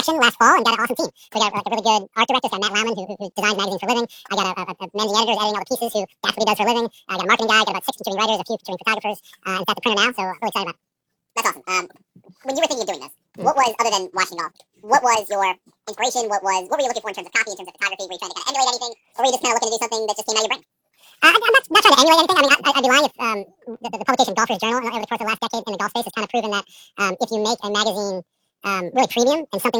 selection last fall and got an awesome team. So we got like a really good art director, got Matt Lauman, who designs magazines for a living. I got a managing editor editing all the pieces, who that's what he does for a living. I got a marketing guy, got about 6 contributing writers, a few contributing photographers, and it's at the printer now, so I'm really excited about it. That's awesome. When you were thinking of doing this, what was, other than watching golf, what was your inspiration? What were you looking for in terms of copy, in terms of photography? Were you trying to kind of emulate anything, or were you just kind of looking to do something that just came out of your brain? I'm not trying to emulate anything. I mean, I'd be lying if the publication Golfer's Journal over the course of the last decade in the golf space has kind of proven that if you make a magazine really premium and something